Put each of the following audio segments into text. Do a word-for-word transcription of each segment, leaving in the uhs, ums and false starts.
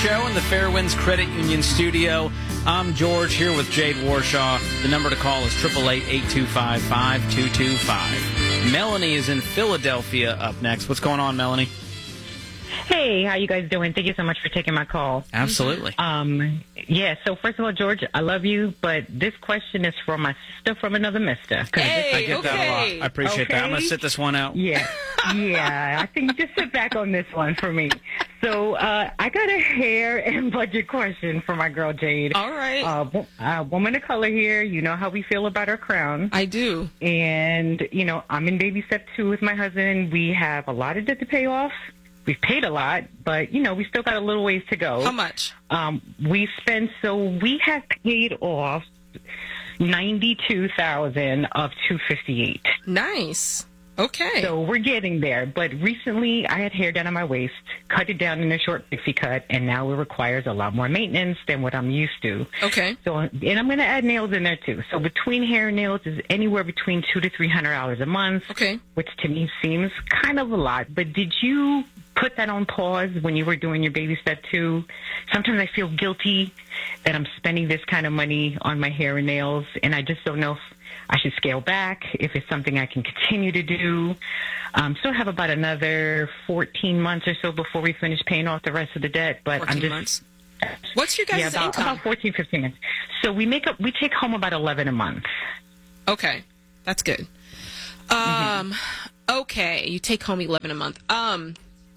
Show in the Fairwinds Credit Union studio. I'm George here with Jade Warshaw. The number to call is eight eight eight, eight two five, five two two five. Melanie is in Philadelphia up next. What's going on, Melanie? Hey, how you guys doing? Thank you so much for taking my call. Absolutely. Um, yeah, so first of all, George, I love you, but this question is for my sister from another mister. Hey, I get okay. that a lot. I appreciate Okay. that. I'm going to sit this one out. Yeah, yeah, I think just sit back on this one for me. So uh, I got a hair and budget question for my girl, Jade. All right. Uh, wo- uh, woman of color here. You know how we feel about our crown. I do. And, you know, I'm in baby step two with my husband. We have a lot of debt to pay off. We've paid a lot, but, you know, we still got a little ways to go. How much? Um, we spent, so we have paid off ninety-two thousand of two fifty-eight. Nice. Okay. So we're getting there. But recently I had hair down on my waist, cut it down in a short pixie cut, and now it requires a lot more maintenance than what I'm used to. okay. So, and I'm going to add nails in there too. So between hair and nails is anywhere between two to three hundred dollars a month. Okay. Which to me seems kind of a lot. But did you put that on pause when you were doing your baby step two? Sometimes I feel guilty that I'm spending this kind of money on my hair and nails, and I just don't know if I should scale back, if it's something I can continue to do. Um, still have about another fourteen months or so before we finish paying off the rest of the debt. But I'm fourteen just months. What's your guys' yeah, about, income? about fourteen, fifteen months. So we make up, we take home about eleven a month. Okay. That's good. Um, okay. You take home eleven a month. Um,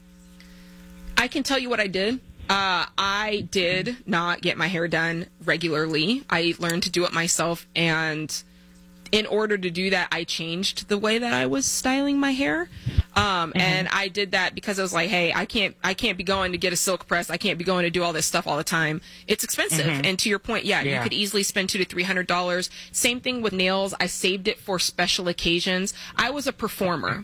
I can tell you what I did. Uh, I did not get my hair done regularly. I learned to do it myself, and in order to do that, I changed the way that I was styling my hair. Um, Mm-hmm. and I did that because I was like, hey, I can't, I can't be going to get a silk press. I can't be going to do all this stuff all the time. It's expensive. Mm-hmm. And to your point, yeah, Yeah. you could easily spend two to three hundred dollars. Same thing with nails. I saved it for special occasions. I was a performer.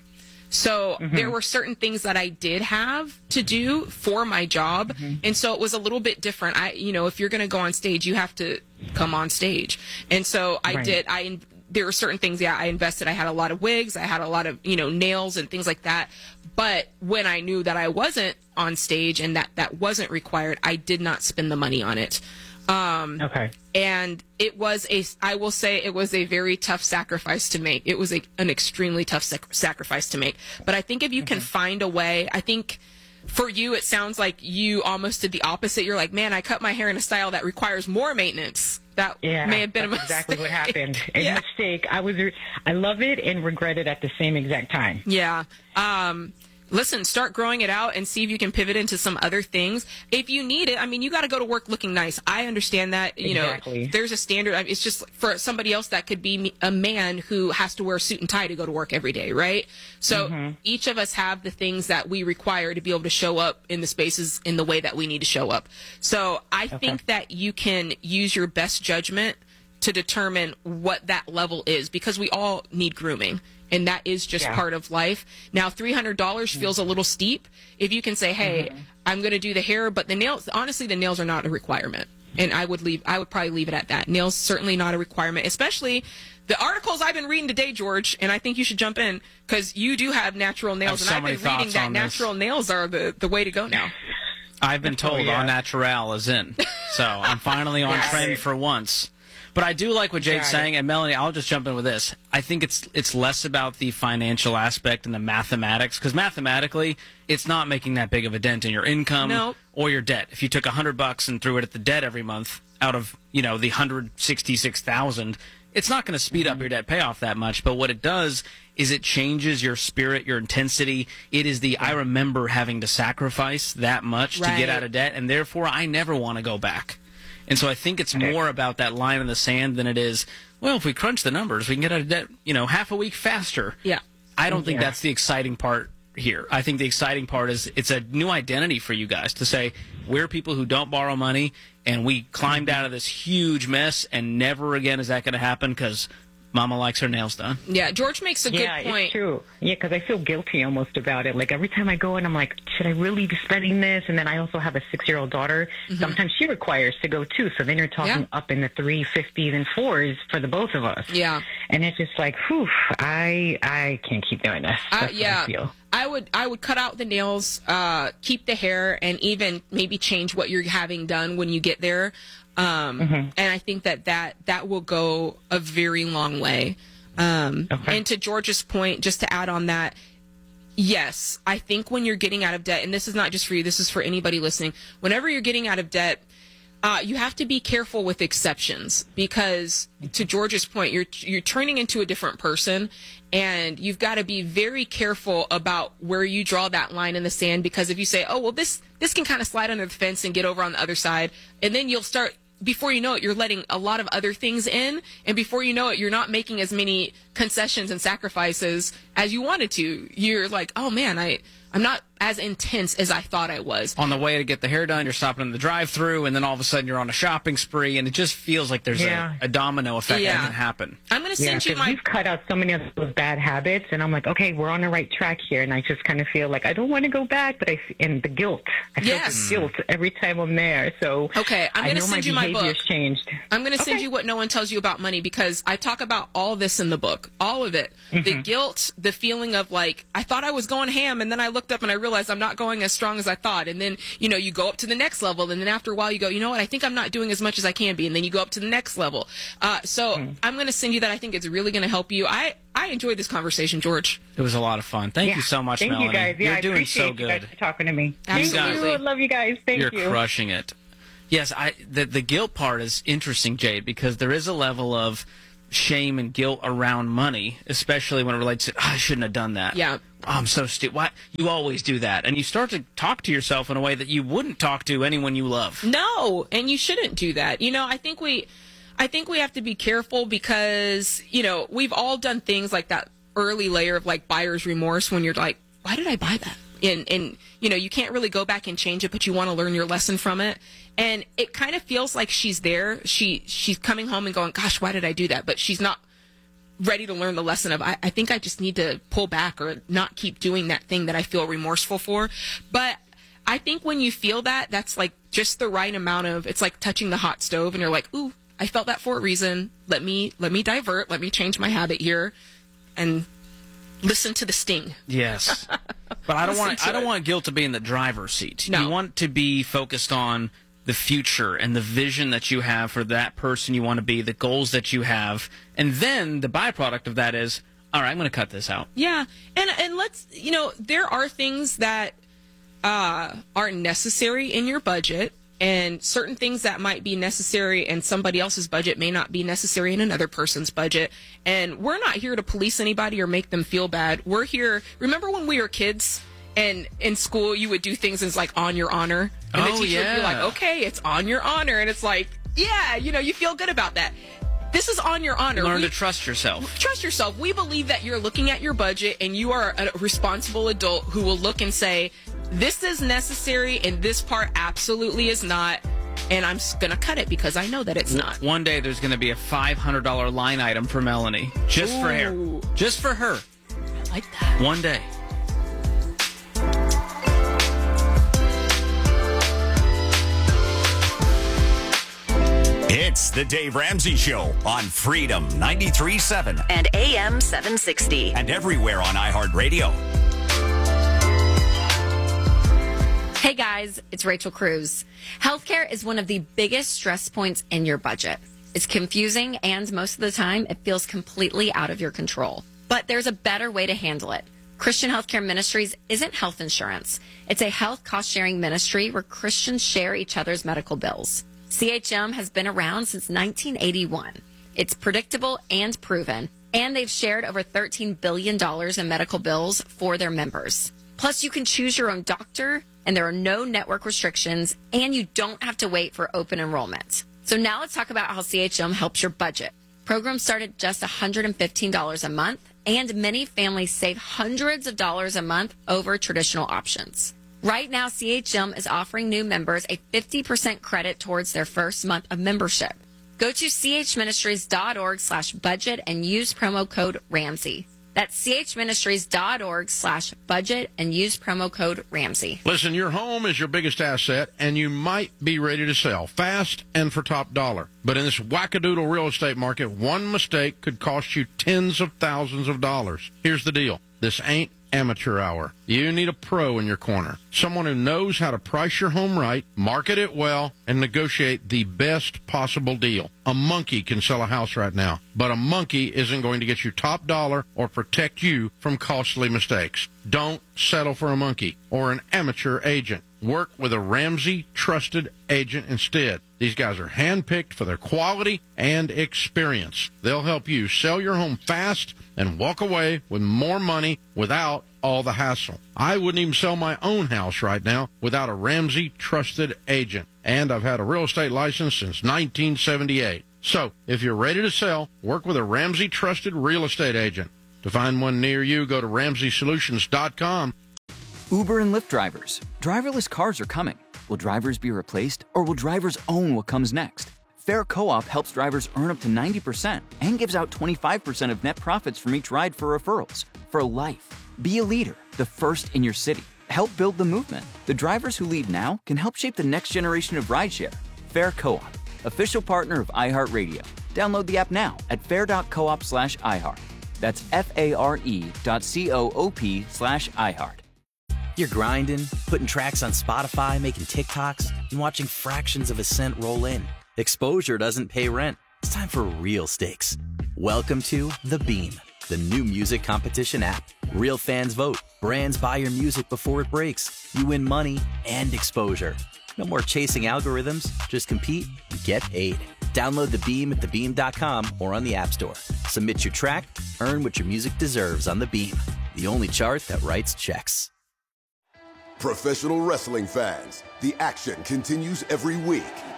So Mm-hmm. there were certain things that I did have to do for my job. Mm-hmm. And so it was a little bit different. I, you know, if you're going to go on stage, you have to come on stage. And so I Right. did, I, there were certain things, yeah, I invested. I had a lot of wigs. I had a lot of, you know, nails and things like that. But when I knew that I wasn't on stage and that that wasn't required, I did not spend the money on it. Um, Okay. and it was a, I will say it was a very tough sacrifice to make. It was a, an extremely tough sac- sacrifice to make. But I think if you Mm-hmm. can find a way, I think for you, it sounds like you almost did the opposite. You're like, man, I cut my hair in a style that requires more maintenance. That Yeah, may have been a that's mistake. exactly what happened. A Yeah. mistake. I was, I love it and regret it at the same exact time. Yeah. Um, listen, start growing it out and see if you can pivot into some other things. If you need it, I mean, you got to go to work looking nice. I understand that. You Exactly. know, there's a standard. I mean, it's just for somebody else that could be me- a man who has to wear a suit and tie to go to work every day, right? So Mm-hmm. each of us have the things that we require to be able to show up in the spaces in the way that we need to show up. So I think that you can use your best judgment to determine what that level is, because we all need grooming. And that is just Yeah. part of life. Now, three hundred dollars feels a little steep. If you can say, hey, I'm going to do the hair, but the nails, honestly, the nails are not a requirement. And I would leave, I would probably leave it at that. Nails, certainly not a requirement, especially the articles I've been reading today, George, and I think you should jump in because you do have natural nails. so And I've many been reading thoughts that on this. natural nails are the, the way to go now. I've been told yeah. Au Naturel is in. So I'm finally on Got trend it. for once. But I do like what Jade's Got it. saying, and Melanie, I'll just jump in with this. I think it's it's less about the financial aspect and the mathematics, because mathematically, it's not making that big of a dent in your income No. or your debt. If you took a hundred bucks and threw it at the debt every month out of you know the hundred sixty-six thousand, it's not going to speed up your debt payoff that much. But what it does is it changes your spirit, your intensity. It is the I remember having to sacrifice that much to Right. get out of debt, and therefore I never want to go back. And so I think it's more about that line in the sand than it is, well, if we crunch the numbers, we can get out of debt, you know, half a week faster. Yeah. I don't think Yeah. that's the exciting part here. I think the exciting part is it's a new identity for you guys to say, we're people who don't borrow money, and we climbed out of this huge mess, and never again is that going to happen because Mama likes her nails done. Yeah, George makes a Yeah, good point. it's true. Yeah, because I feel guilty almost about it. Like every time I go in, I'm like, should I really be spending this? And then I also have a six-year-old daughter. Sometimes she requires to go too. So then you're talking Yeah. up in the three fifties and fours for the both of us. Yeah. And it's just like, whew, I I can't keep doing this. Uh, That's what yeah. I feel. I would I would cut out the nails, uh, keep the hair, and even maybe change what you're having done when you get there. Um, mm-hmm. And I think that, that that will go a very long way. Um, okay. And to George's point, just to add on that, yes, I think when you're getting out of debt, and this is not just for you, this is for anybody listening, whenever you're getting out of debt, uh, you have to be careful with exceptions, because to George's point, you're you're turning into a different person, and you've got to be very careful about where you draw that line in the sand, because if you say, oh, well, this, this can kind of slide under the fence and get over on the other side, and then you'll start, before you know it, you're letting a lot of other things in, and before you know it, you're not making as many concessions and sacrifices as you wanted to. You're like, oh man, I, I'm not as intense as I thought I was. On the way to get the hair done, you're stopping in the drive-thru, and then all of a sudden you're on a shopping spree, and it just feels like there's yeah. a, a domino effect yeah. that can happen. I'm going to send yeah, you my... we've cut out so many of those bad habits, and I'm like, okay, we're on the right track here, and I just kind of feel like I don't want to go back, but I and the guilt. I feel yes. the guilt every time I'm there. So okay, I'm going to send you my book. Changed. I'm going to okay. send you What No One Tells You About Money, because I talk about all this in the book, all of it. Mm-hmm. The guilt, the feeling of like, I thought I was going ham, and then I looked up and I realized I'm not going as strong as I thought. And then, you know, you go up to the next level, and then after a while you go, you know what, I think I'm not doing as much as I can be. And then you go up to the next level. Uh, so mm. I'm going to send you that. I think it's really going to help you. I, I enjoyed this conversation, George. It was a lot of fun. Thank yeah. you so much, Thank Melanie. you guys. Yeah, You're I doing appreciate so you good. guys for talking to me. Absolutely. Thank you. I love you guys. Thank You're you. You're crushing it. Yes, I the, the guilt part is interesting, Jade, because there is a level of shame and guilt around money, especially when it relates to, oh, I shouldn't have done that. Yeah. Oh, I'm so stupid. Why? You always do that. And you start to talk to yourself in a way that you wouldn't talk to anyone you love. No, and you shouldn't do that. You know, I think we I think we have to be careful, because, you know, we've all done things like that early layer of like buyer's remorse, when you're like, why did I buy that? And, and you know, you can't really go back and change it, but you want to learn your lesson from it. And it kind of feels like she's there. She she's coming home and going, gosh, why did I do that? But she's not ready to learn the lesson of, I, I think I just need to pull back or not keep doing that thing that I feel remorseful for. But I think when you feel that, that's like just the right amount of, it's like touching the hot stove, and you're like, ooh, I felt that for a reason. Let me let me divert. Let me change my habit here, and listen to the sting. Yes, but I don't want I don't it. want guilt to be in the driver's seat. No. You want to be focused on the future and the vision that you have for that person you want to be, the goals that you have, and then the byproduct of that is, all right, I'm going to cut this out. Yeah, and and let's, you know, there are things that uh, are necessary in your budget, and certain things that might be necessary in somebody else's budget may not be necessary in another person's budget. And we're not here to police anybody or make them feel bad. We're here. Remember when we were kids and in school you would do things and it's like on your honor? And oh, the teacher yeah. would be like, okay, it's on your honor. And it's like, yeah, you know, you feel good about that. This is on your honor. Learn we, to trust yourself. Trust yourself. We believe that you're looking at your budget and you are a responsible adult who will look and say, this is necessary and this part absolutely is not, and I'm going to cut it because I know that it's not. One day there's going to be a five hundred dollars line item for Melanie. Just Ooh. for hair. Just for her. I like that. One day. It's the Dave Ramsey Show on Freedom ninety-three point seven and A M seven sixty. And everywhere on iHeartRadio. Hey guys, it's Rachel Cruz. Healthcare is one of the biggest stress points in your budget. It's confusing, and most of the time it feels completely out of your control. But there's a better way to handle it. Christian Healthcare Ministries isn't health insurance. It's a health cost-sharing ministry where Christians share each other's medical bills. C H M has been around since nineteen eighty-one. It's predictable and proven, and they've shared over thirteen billion dollars in medical bills for their members. Plus, you can choose your own doctor, and there are no network restrictions, and you don't have to wait for open enrollment. So now let's talk about how C H M helps your budget. Programs start at just one hundred fifteen dollars a month, and many families save hundreds of dollars a month over traditional options. Right now, C H M is offering new members a fifty percent credit towards their first month of membership. Go to chministries.org slash budget and use promo code Ramsey. That's chministries.org slash budget and use promo code Ramsey. Listen, your home is your biggest asset, and you might be ready to sell fast and for top dollar. But in this wackadoodle real estate market, one mistake could cost you tens of thousands of dollars. Here's the deal. This ain't amateur hour. You need a pro in your corner, someone who knows how to price your home right, market it well, and negotiate the best possible deal. A monkey can sell a house right now, but a monkey isn't going to get you top dollar or protect you from costly mistakes. Don't settle for a monkey or an amateur agent. Work with a Ramsey trusted agent instead. These guys are handpicked for their quality and experience. They'll help you sell your home fast and walk away with more money without all the hassle. I wouldn't even sell my own house right now without a Ramsey trusted agent. And I've had a real estate license since nineteen seventy-eight. So if you're ready to sell, work with a Ramsey trusted real estate agent. To find one near you, go to ramsey solutions dot com. Uber and Lyft drivers. Driverless cars are coming. Will drivers be replaced, or will drivers own what comes next? Fair Co-op helps drivers earn up to ninety percent and gives out twenty-five percent of net profits from each ride for referrals. For life. Be a leader, the first in your city. Help build the movement. The drivers who lead now can help shape the next generation of rideshare. Fair Co-op, official partner of iHeartRadio. Download the app now at fair.coop slash iHeart. That's F-A-R-E dot C-O-O-P slash iHeart. You're grinding, putting tracks on Spotify, making TikToks, and watching fractions of a cent roll in. Exposure doesn't pay rent. It's time for real stakes. Welcome to The Beam, the new music competition app. Real fans vote. Brands buy your music before it breaks. You win money and exposure. No more chasing algorithms. Just compete and get paid. Download The Beam at the beam dot com or on the App Store. Submit your track, earn what your music deserves on The Beam, the only chart that writes checks. Professional wrestling fans, the action continues every week.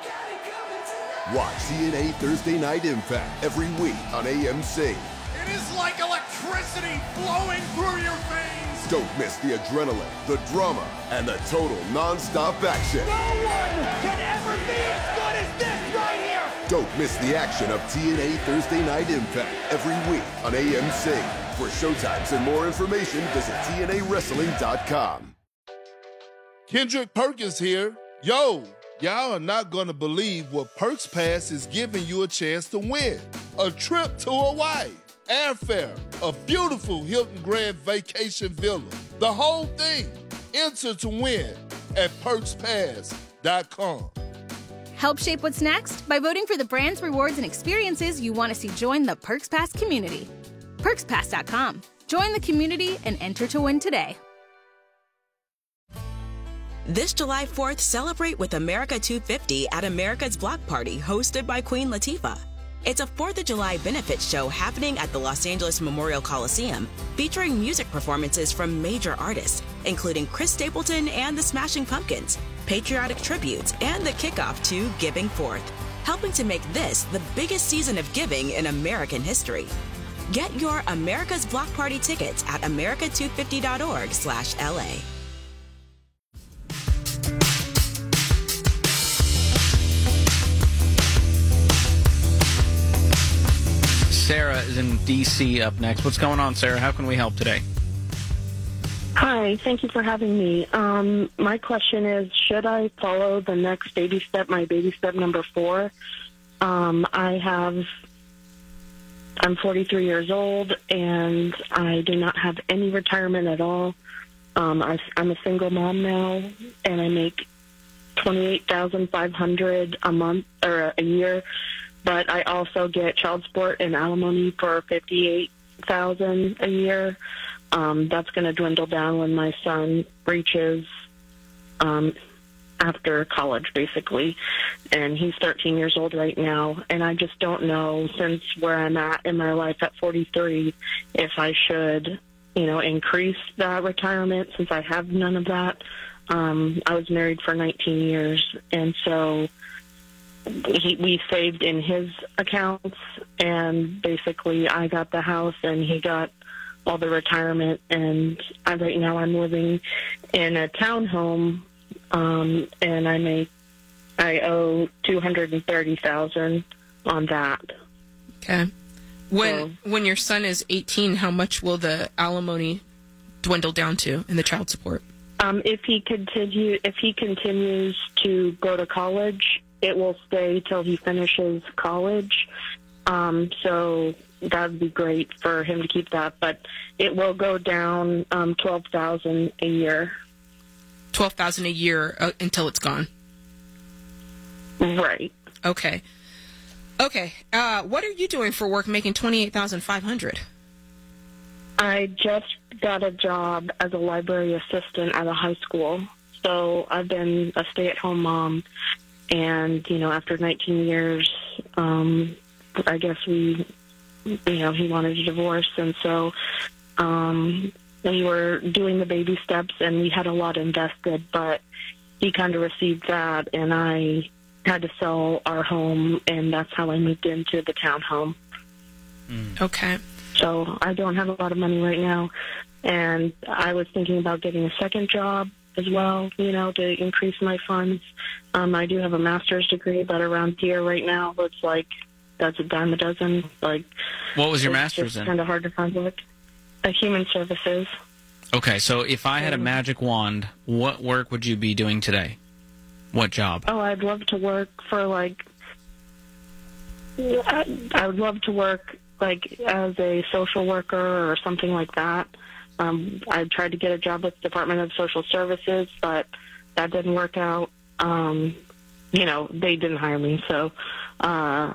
Watch T N A Thursday Night Impact every week on A M C. It is like electricity flowing through your veins. Don't miss the adrenaline, the drama, and the total non-stop action. No one can ever be as good as this right here. Don't miss the action of T N A Thursday Night Impact every week on A M C. For showtimes and more information, visit T N A wrestling dot com. Kendrick Perkins here. Yo, y'all are not going to believe what Perks Pass is giving you a chance to win. A trip to Hawaii, airfare, a beautiful Hilton Grand Vacation Villa, the whole thing. Enter to win at perks pass dot com. Help shape what's next by voting for the brands, rewards, and experiences you want to see join the Perks Pass community. perks pass dot com. Join the community and enter to win today. This July fourth, celebrate with America two fifty at America's Block Party, hosted by Queen Latifah. It's a fourth of July benefit show happening at the Los Angeles Memorial Coliseum, featuring music performances from major artists, including Chris Stapleton and the Smashing Pumpkins, patriotic tributes, and the kickoff to Giving Forth, helping to make this the biggest season of giving in American history. Get your America's Block Party tickets at america two fifty dot org slash L A. Sarah is in D C up next. What's going on, Sarah? How can we help today? Hi, thank you for having me. Um, my question is, should I follow the next baby step, my baby step number four? Um, I have, I'm forty-three years old, and I do not have any retirement at all. Um, I, I'm a single mom now, and I make twenty-eight thousand five hundred dollars a month or a year. But I also get child support and alimony for fifty-eight thousand dollars a year. Um, that's going to dwindle down when my son reaches um, after college, basically. And he's thirteen years old right now. And I just don't know, since where I'm at in my life at forty-three, if I should, you know, increase that retirement since I have none of that. Um, I was married for nineteen years, and so He, we saved in his accounts, and basically I got the house and he got all the retirement. And I, right now I'm living in a townhome, um, and I make I owe two hundred and thirty thousand on that. Okay. When So- when your son is eighteen, how much will the alimony dwindle down to and the child support? Um, if he continue, if he continues to go to college, it will stay till he finishes college. Um, so that would be great for him to keep that. But it will go down um, twelve thousand a year. twelve thousand a year uh, until it's gone. Right. Okay. Okay. Uh, what are you doing for work making twenty-eight thousand five hundred dollars? I just got a job as a library assistant at a high school. So I've been a stay-at-home mom. And, you know, after nineteen years, um, I guess we, you know, he wanted a divorce. And so um, we were doing the baby steps, and we had a lot invested. But he kind of received that, and I had to sell our home, and that's how I moved into the townhome. Mm. Okay. So I don't have a lot of money right now, and I was thinking about getting a second job as well, you know, to increase my funds. Um, I do have a master's degree, but around here right now, it's like that's a dime a dozen. Like, what was your master's in? It's kind of hard to find work. Uh, human services. Okay, so if I had a magic wand, what work would you be doing today? What job? Oh, I'd love to work for, like, I, I would love to work, like, as a social worker or something like that. Um, I tried to get a job with the Department of Social Services, but that didn't work out. Um, you know, they didn't hire me, so uh,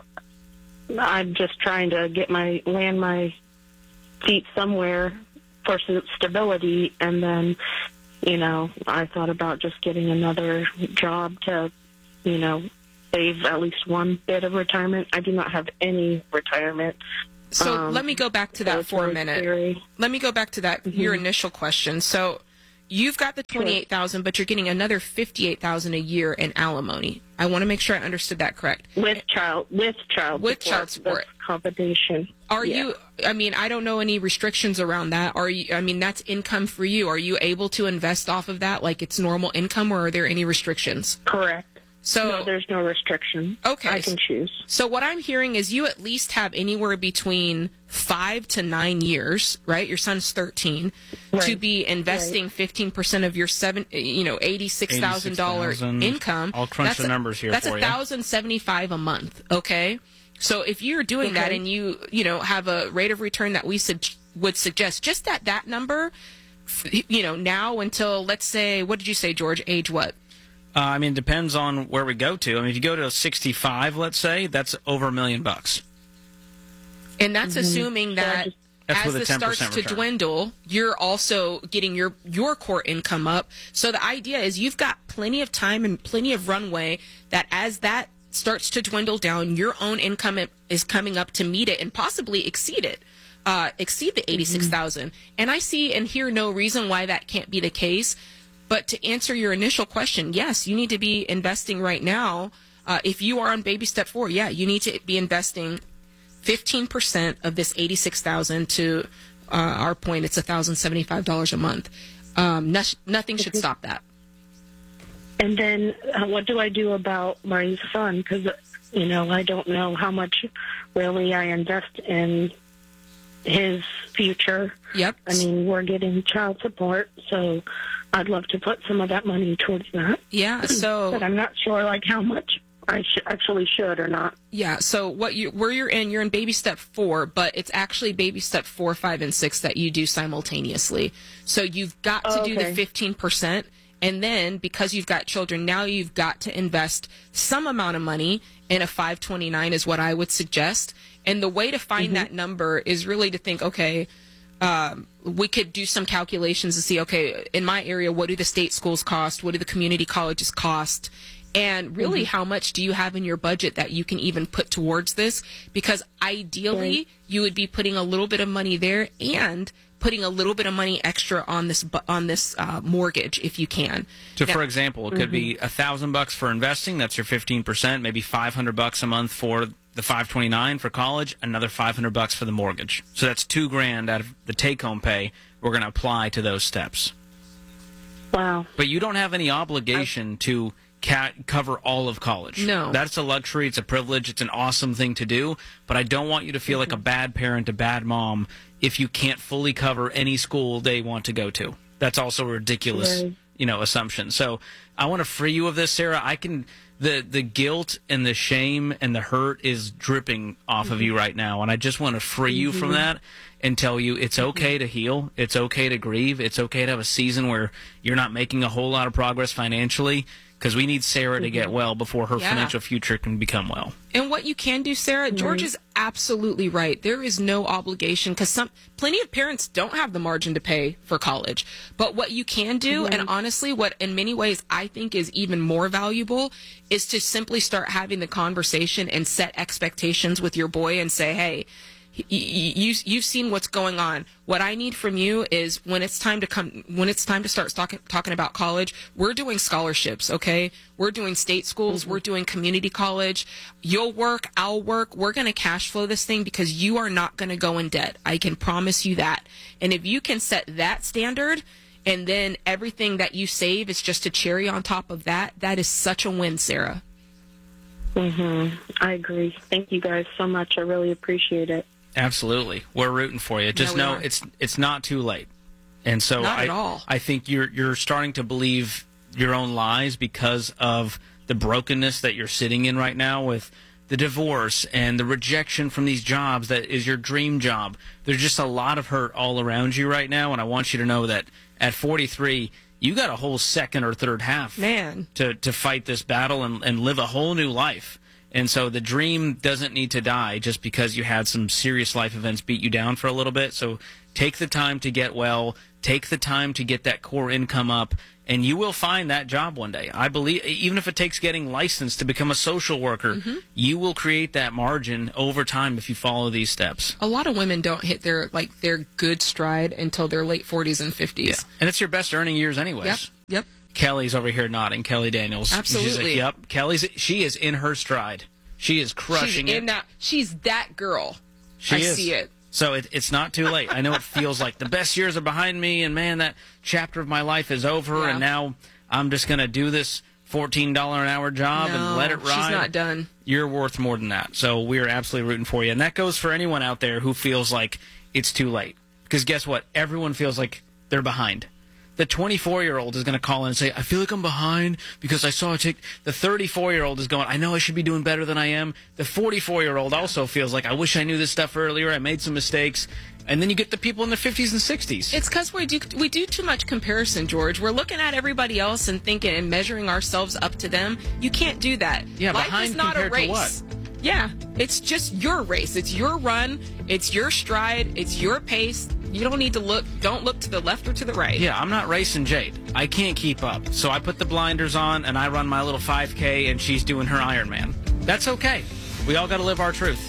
I'm just trying to get my land my feet somewhere for stability, and then, you know, I thought about just getting another job to, you know, save at least one bit of retirement. I do not have any retirement. So um, let me go back to that for a minute. Scary. Let me go back to that, mm-hmm. your initial question. So you've got the twenty-eight thousand dollars, but you're getting another fifty-eight thousand dollars a year in alimony. I want to make sure I understood that correct. With child, with child with support. child support. That's compensation. Are yeah. you, I mean, I don't know any restrictions around that. Are you, I mean, that's income for you. Are you able to invest off of that like it's normal income, or are there any restrictions? Correct. So no, there's no restriction. Okay. I can choose. So what I'm hearing is you at least have anywhere between five to nine years, right? Your son's thirteen, right. to be investing right. fifteen percent of your seven, you know, eighty-six thousand dollars income. I'll crunch that's the numbers here that's for you. That's one thousand seventy-five dollars a month, okay? So if you're doing okay. that and you, you know, have a rate of return that we su- would suggest, just at that number, you know, now until, let's say, what did you say, George, age what? Uh, I mean, it depends on where we go to. I mean, if you go to sixty-five, let's say, that's over a million bucks. And that's mm-hmm. assuming that that's as this starts to return. dwindle, you're also getting your, your core income up. So the idea is you've got plenty of time and plenty of runway that as that starts to dwindle down, your own income is coming up to meet it and possibly exceed it. Uh, exceed the eighty-six thousand dollars. Mm-hmm. And I see and hear no reason why that can't be the case. But to answer your initial question, yes, you need to be investing right now. Uh, if you are on baby step four, yeah, you need to be investing fifteen percent of this eighty-six thousand dollars to uh, our point, it's one thousand seventy-five dollars a month. Um, no- nothing should stop that. And then uh, what do I do about my son? Because, you know, I don't know how much really I invest in his future. Yep. I mean, we're getting child support, so I'd love to put some of that money towards that. Yeah, so... but I'm not sure, like, how much I sh- actually should or not. Yeah, so what you where you're in, you're in baby step four, but it's actually baby step four, five, and six that you do simultaneously. So you've got to oh, do okay. the fifteen percent, and then because you've got children, now you've got to invest some amount of money in a five twenty-nine is what I would suggest. And the way to find mm-hmm. that number is really to think, okay, um, we could do some calculations to see, okay, in my area, what do the state schools cost? What do the community colleges cost? And really, mm-hmm. how much do you have in your budget that you can even put towards this? Because ideally, right. you would be putting a little bit of money there and putting a little bit of money extra on this on this uh, mortgage if you can. So, now, for example, it could mm-hmm. be a thousand bucks for investing. That's your fifteen percent. Maybe five hundred bucks a month for the five twenty-nine for college. Another five hundred bucks for the mortgage. So that's two grand out of the take-home pay. We're going to apply to those steps. Wow! But you don't have any obligation I- to. Ca- cover all of college. No. That's a luxury. It's a privilege. It's an awesome thing to do. But I don't want you to feel mm-hmm. like a bad parent, a bad mom, if you can't fully cover any school they want to go to. That's also ridiculous. Right. you know, assumption. So I want to free you of this, Sarah. I can the the guilt and the shame and the hurt is dripping off mm-hmm. of you right now, and I just want to free you mm-hmm. from that and tell you it's okay to heal. It's okay to grieve. It's okay to have a season where you're not making a whole lot of progress financially, because we need Sarah to get well before her yeah. financial future can become well. And what you can do, Sarah, mm-hmm. George is absolutely right. There is no obligation, because some plenty of parents don't have the margin to pay for college. But what you can do, mm-hmm. and honestly, what in many ways I think is even more valuable, is to simply start having the conversation and set expectations with your boy and say, hey, You, you've seen what's going on. What I need from you is when it's time to come, when it's time to start talking, talking about college, we're doing scholarships, okay? We're doing state schools. Mm-hmm. We're doing community college. You'll work, I'll work. We're going to cash flow this thing because you are not going to go in debt. I can promise you that. And if you can set that standard, and then everything that you save is just a cherry on top of that, that is such a win, Sarah. Mm-hmm. I agree. Thank you guys so much. I really appreciate it. Absolutely. We're rooting for you. Just no, know are. it's it's not too late. And so not I, at all. I think you're you're starting to believe your own lies because of the brokenness that you're sitting in right now with the divorce and the rejection from these jobs that is your dream job. There's just a lot of hurt all around you right now, and I want you to know that at forty-three, you got a whole second or third half Man. to to fight this battle and, and live a whole new life. And so the dream doesn't need to die just because you had some serious life events beat you down for a little bit. So take the time to get well, take the time to get that core income up, and you will find that job one day. I believe, even if it takes getting licensed to become a social worker, mm-hmm. you will create that margin over time if you follow these steps. A lot of women don't hit their like their good stride until their late forties and fifties. Yeah. And it's your best earning years anyways. Yep, yep. Kelly's over here nodding. Kelly Daniels. Absolutely. She's like, yep. Kelly's. She is in her stride. She is crushing she's it. In that, she's that girl. She I is. see it. So it, it's not too late. I know it feels like the best years are behind me, and man, that chapter of my life is over, yeah. and now I'm just going to do this fourteen dollars an hour job no, and let it ride. She's not done. You're worth more than that. So we are absolutely rooting for you. And that goes for anyone out there who feels like it's too late. Because guess what? Everyone feels like they're behind. The twenty-four-year-old is going to call in and say, I feel like I'm behind because I saw a tick. The thirty-four-year-old is going, I know I should be doing better than I am. The forty-four-year-old also feels like, I wish I knew this stuff earlier. I made some mistakes. And then you get the people in their fifties and sixties. It's because we do, we do too much comparison, George. We're looking at everybody else and thinking and measuring ourselves up to them. You can't do that. Yeah, Life behind is not a race. To what? Yeah, it's just your race. It's your run. It's your stride. It's your pace. You don't need to look. Don't look to the left or to the right. Yeah, I'm not racing Jade. I can't keep up. So I put the blinders on and I run my little five K and she's doing her Ironman. That's okay. We all got to live our truth.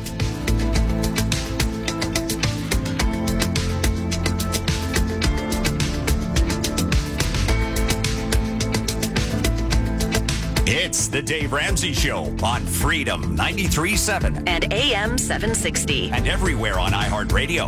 It's the Dave Ramsey Show on Freedom ninety-three point seven and A M seven sixty and everywhere on iHeartRadio.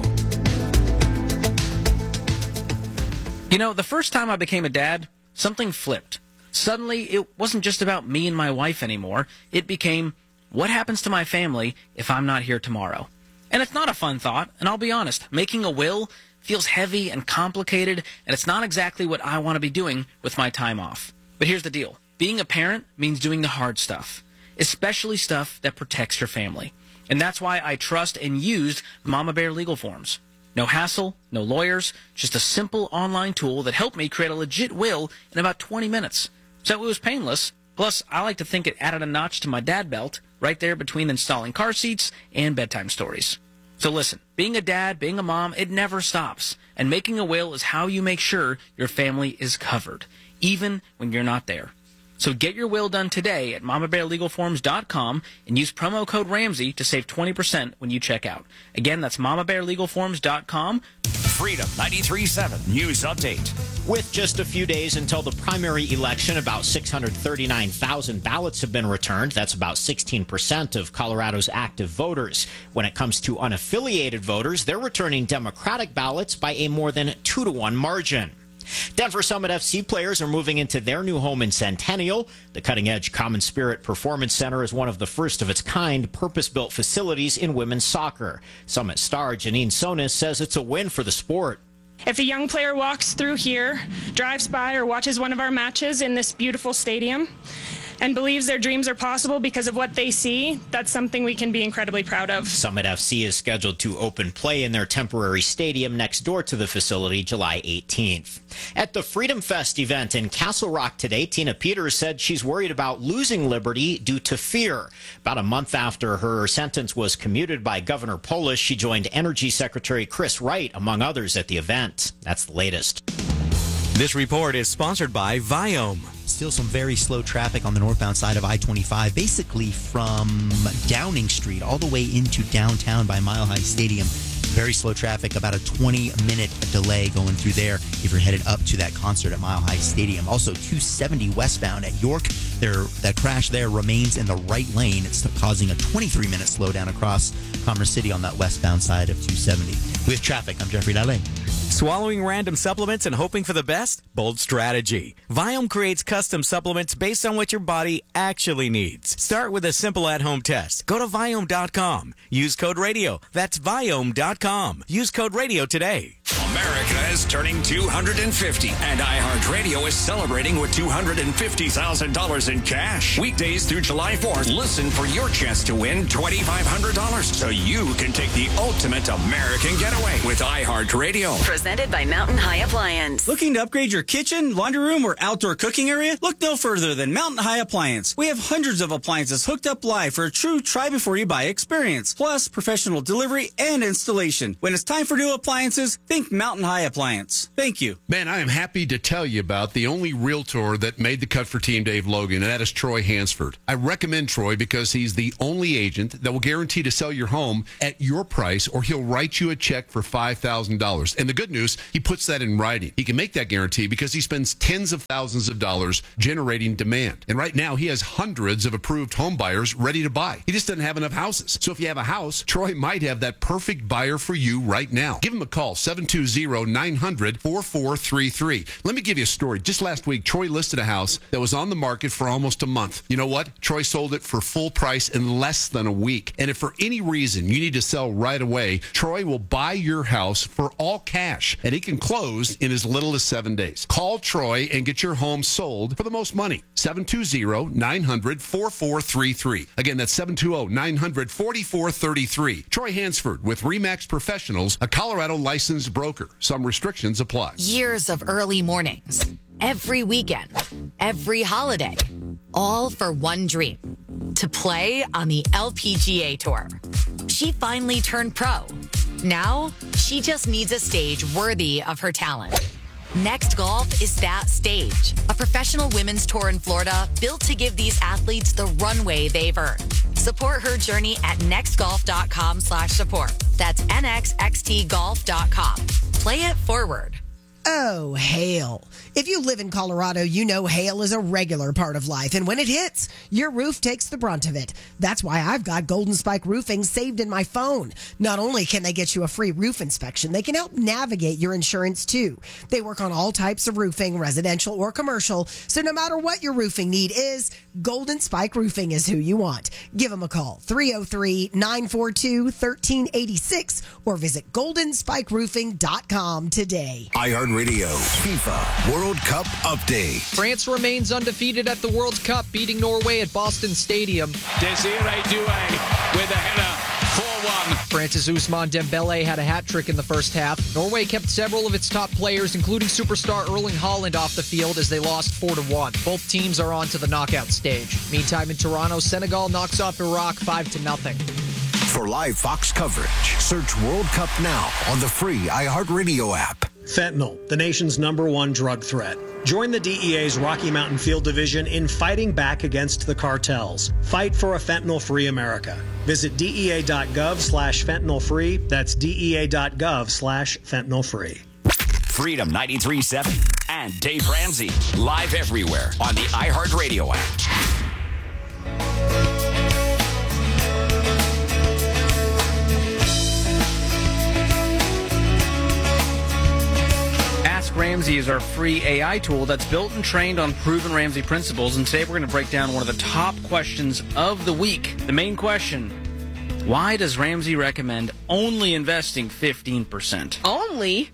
You know, the first time I became a dad, something flipped. Suddenly, it wasn't just about me and my wife anymore. It became, what happens to my family if I'm not here tomorrow? And it's not a fun thought, and I'll be honest, making a will feels heavy and complicated, and it's not exactly what I want to be doing with my time off. But here's the deal. Being a parent means doing the hard stuff, especially stuff that protects your family. And that's why I trust and used Mama Bear Legal Forms. No hassle, no lawyers, just a simple online tool that helped me create a legit will in about twenty minutes. So it was painless. Plus, I like to think it added a notch to my dad belt right there between installing car seats and bedtime stories. So listen, being a dad, being a mom, it never stops. And making a will is how you make sure your family is covered, even when you're not there. So get your will done today at mama bear legal forms dot com and use promo code Ramsey to save twenty percent when you check out. Again, that's mama bear legal forms dot com. Freedom ninety-three point seven News Update. With just a few days until the primary election, about six hundred thirty-nine thousand ballots have been returned. That's about sixteen percent of Colorado's active voters. When it comes to unaffiliated voters, they're returning Democratic ballots by a more than two to one margin. Denver Summit F C players are moving into their new home in Centennial. The cutting-edge Common Spirit Performance Center is one of the first of its kind purpose-built facilities in women's soccer. Summit star Janine Sonis says it's a win for the sport. If a young player walks through here, drives by, or watches one of our matches in this beautiful stadium and believes their dreams are possible because of what they see, that's something we can be incredibly proud of. Summit F C is scheduled to open play in their temporary stadium next door to the facility July eighteenth. At the Freedom Fest event in Castle Rock today, Tina Peters said she's worried about losing liberty due to fear. About a month after her sentence was commuted by Governor Polis, she joined Energy Secretary Chris Wright, among others, at the event. That's the latest. This report is sponsored by Viome. Still some very slow traffic on the northbound side of I twenty-five, basically from Downing Street all the way into downtown by Mile High Stadium. Very slow traffic, about a twenty-minute delay going through there if you're headed up to that concert at Mile High Stadium. Also, two seventy westbound at York. There, that crash there remains in the right lane. It's causing a twenty-three minute slowdown across Commerce City on that westbound side of two seventy. With traffic, I'm Jeffrey Dalle. Swallowing random supplements and hoping for the best? Bold strategy. Viome creates custom supplements based on what your body actually needs. Start with a simple at-home test. Go to Viome dot com. Use code radio. That's Viome dot com. Use code radio today. America is turning two hundred fifty, and iHeartRadio is celebrating with two hundred fifty thousand dollars in cash. Weekdays through July fourth, listen for your chance to win twenty-five hundred dollars so you can take the ultimate American getaway with iHeartRadio. Presented by Mountain High Appliance. Looking to upgrade your kitchen, laundry room, or outdoor cooking area? Look no further than Mountain High Appliance. We have hundreds of appliances hooked up live for a true try-before-you-buy experience, plus professional delivery and installation. When it's time for new appliances, think Mountain High Appliance. Thank you. Man, I am happy to tell you about the only realtor that made the cut for Team Dave Logan, and that is Troy Hansford. I recommend Troy because he's the only agent that will guarantee to sell your home at your price, or he'll write you a check for five thousand dollars. And the good news, he puts that in writing. He can make that guarantee because he spends tens of thousands of dollars generating demand. And right now, he has hundreds of approved home buyers ready to buy. He just doesn't have enough houses. So if you have a house, Troy might have that perfect buyer for you right now. Give him a call, seven two zero, nine hundred, four four three three. Let me give you a story. Just last week, Troy listed a house that was on the market for almost a month. You know what? Troy sold it for full price in less than a week. And if for any reason you need to sell right away, Troy will buy your house for all cash, and he can close in as little as seven days. Call Troy and get your home sold for the most money. seven two zero, nine hundred, four four three three. Again, that's seven two zero, nine hundred, four four three three. Troy Hansford with RE/MAX Professionals, a Colorado licensed broker. Some restrictions apply. Years of early mornings, every weekend, every holiday, all for one dream, to play on the L P G A Tour. She finally turned pro. Now, she just needs a stage worthy of her talent. Next Golf is that stage. A professional women's tour in Florida built to give these athletes the runway they've earned. Support her journey at nextgolf.com slash support. That's nxxtgolf dot com. Play it forward. Oh, hail. If you live in Colorado, you know hail is a regular part of life, and when it hits, your roof takes the brunt of it. That's why I've got Golden Spike Roofing saved in my phone. Not only can they get you a free roof inspection, they can help navigate your insurance too. They work on all types of roofing, residential or commercial, so no matter what your roofing need is, Golden Spike Roofing is who you want. Give them a call, three oh three, nine four two, one three eight six, or visit golden spike roofing dot com today. iHeartRadio FIFA World Cup Update. France remains undefeated at the World Cup, beating Norway at Boston Stadium. Desiree Doué with a header, four one. France's Ousmane Dembele had a hat trick in the first half. Norway kept several of its top players, including superstar Erling Haaland, off the field as they lost four to one. Both teams are on to the knockout stage. Meantime, in Toronto, Senegal knocks off Iraq five to nothing. For live Fox coverage, search World Cup now on the free iHeartRadio app. Fentanyl, the nation's number one drug threat. Join the D E A's Rocky Mountain Field Division in fighting back against the cartels. Fight for a fentanyl-free America. Visit dea.gov slash fentanyl-free. That's dea.gov slash fentanyl-free. Freedom ninety-three point seven and Dave Ramsey, live everywhere on the iHeartRadio app. Ramsey is our free A I tool that's built and trained on proven Ramsey principles. And today we're going to break down one of the top questions of the week. The main question: why does Ramsey recommend only investing fifteen percent? Only?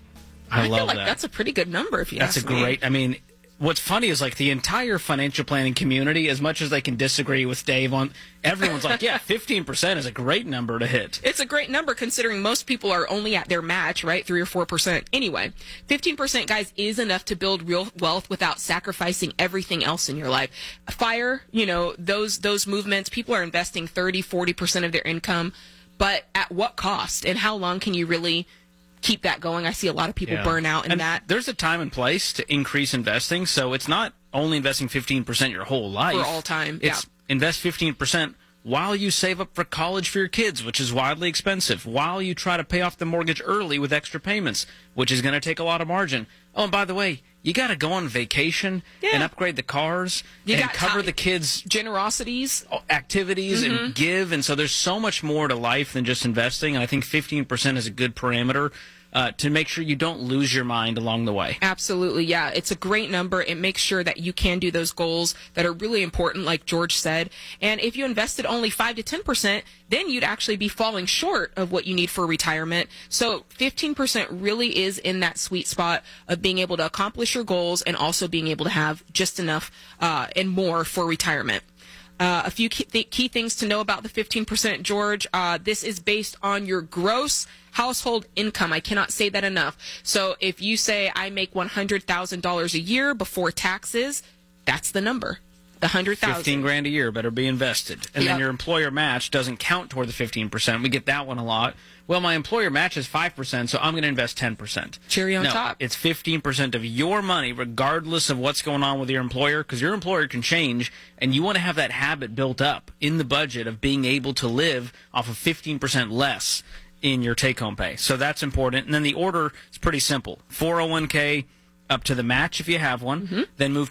I, I love feel like that. that's a pretty good number if you That's ask a me. great. I mean, what's funny is like the entire financial planning community, as much as they can disagree with Dave on, everyone's like, yeah, fifteen percent is a great number to hit. It's a great number considering most people are only at their match, right? Three or four percent. Anyway, fifteen percent, guys, is enough to build real wealth without sacrificing everything else in your life. Fire, you know, those those movements, people are investing thirty, forty percent of their income, but at what cost? And how long can you really keep that going? I see a lot of people Yeah. burn out in and that. There's a time and place to increase investing, so it's not only investing fifteen percent your whole life. For all time, It's yeah. invest fifteen percent while you save up for college for your kids, which is wildly expensive, while you try to pay off the mortgage early with extra payments, which is going to take a lot of margin. Oh, and by the way, you got to go on vacation Yeah. and upgrade the cars You and got cover ti- the kids' generosities, activities, Mhm. and give. And so there's so much more to life than just investing. And I think fifteen percent is a good parameter uh, to make sure you don't lose your mind along the way. Absolutely, yeah. It's a great number. It makes sure that you can do those goals that are really important, like George said. And if you invested only five to ten percent, then you'd actually be falling short of what you need for retirement. So fifteen percent really is in that sweet spot of being able to accomplish your goals and also being able to have just enough uh, and more for retirement. Uh, a few key, th- key things to know about the fifteen percent, George. Uh, this is based on your gross household income. I cannot say that enough. So if you say I make one hundred thousand dollars a year before taxes, that's the number. The one hundred thousand dollars. fifteen grand a year better be invested. And Yep. then your employer match doesn't count toward the fifteen percent. We get that one a lot. Well, my employer matches five percent, so I'm going to invest ten percent. Cherry on no, top. It's fifteen percent of your money, regardless of what's going on with your employer, because your employer can change, and you want to have that habit built up in the budget of being able to live off of fifteen percent less in your take-home pay. So that's important. And then the order is pretty simple. four oh one k up to the match if you have one, then move